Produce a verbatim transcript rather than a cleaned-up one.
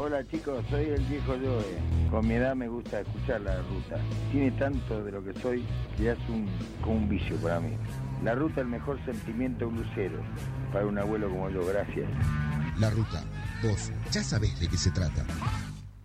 Hola chicos, soy el viejo Joe. Con mi edad me gusta escuchar La Ruta. Tiene tanto de lo que soy que es un, como un vicio para mí. La Ruta, el mejor sentimiento blusero para un abuelo como yo. Gracias. La Ruta, vos ya sabés de qué se trata.